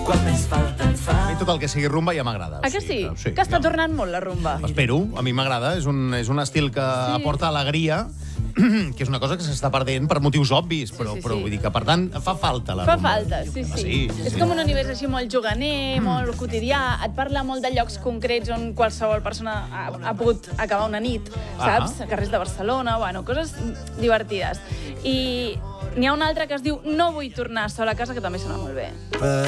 quan més falta et fa. A mi tot el que sigui rumba ja m'agrada. Que sí? Que està tornant molt la rumba. Espero, a mi m'agrada. És un estil que aporta alegria, que és una cosa que s'està perdent per motius obvis, però vull dir que, per tant, fa falta la rumba. Fa falta, sí. És com un univers així molt juganer, molt quotidià, et parla molt de llocs concrets on qualsevol persona ha pogut acabar una nit, saps? Carrers de Barcelona, bueno, coses divertides. I n'hi ha una altra que es diu No vull tornar sola a casa, que també sona molt bé.